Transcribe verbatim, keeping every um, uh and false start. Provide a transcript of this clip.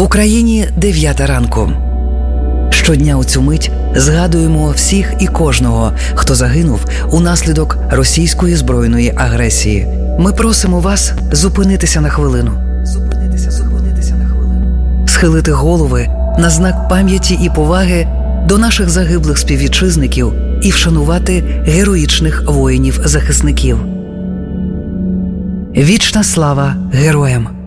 Україні дев'ята ранку. Щодня у цю мить згадуємо всіх і кожного, хто загинув унаслідок російської збройної агресії. Ми просимо вас зупинитися на хвилину. Зупинитися, зупинитися на хвилину. Схилити голови на знак пам'яті і поваги до наших загиблих співвітчизників і вшанувати героїчних воїнів-захисників. Вічна слава героям!